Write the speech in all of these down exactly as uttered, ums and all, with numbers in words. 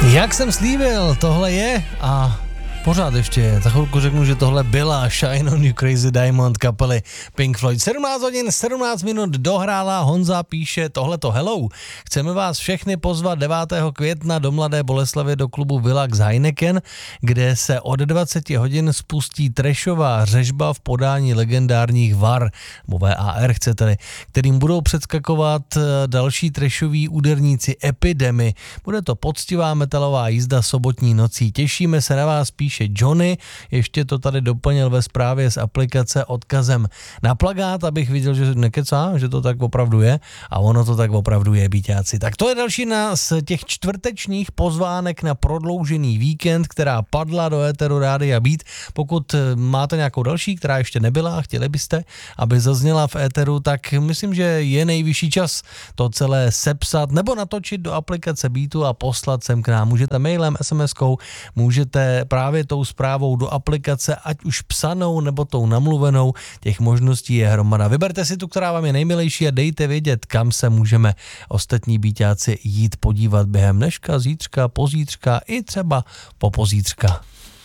Jak jsem slíbil, tohle je a pořád ještě je. Za chvilku řeknu, že tohle byla Shine on You Crazy Diamond kapely Pink Floyd. sedmnáct hodin, sedmnáct minut dohrála, Honza píše tohleto hello. Chceme vás všechny pozvat devátého května do Mladé Boleslavi do klubu Villax Heineken, kde se od dvacet hodin spustí trashová řežba v podání legendárních V A R, nebo V A R chcete-li, kterým budou předskakovat další trashoví úderníci Epidemy. Bude to poctivá metalová jízda sobotní nocí. Těšíme se na vás, píše Johnny, ještě to tady doplnil ve zprávě z aplikace odkazem na plakát, abych viděl, že nekecá, že to tak opravdu je a ono to tak opravdu je, bíťáci. Tak to je další z těch čtvrtečních pozvánek na prodloužený víkend, která padla do éteru Rádia Beat. Pokud máte nějakou další, která ještě nebyla a chtěli byste, aby zazněla v éteru, tak myslím, že je nejvyšší čas to celé sepsat nebo natočit do aplikace Beatu a poslat sem k nám. Můžete mailem, SMSkou, můžete právě tou zprávou do aplikace, ať už psanou nebo tou namluvenou, těch možností je hromada. Vyberte si tu, která vám je nejmilejší a dejte vědět, kam se můžeme ostatní bíťáci jít podívat během dneška, zítřka, pozítřka i třeba popozítřka.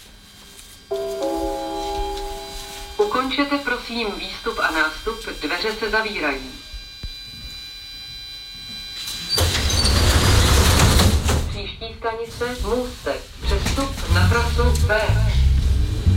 Ukončete prosím výstup a nástup, dveře se zavírají. Příští stanice Můstek, přestup na trasu B.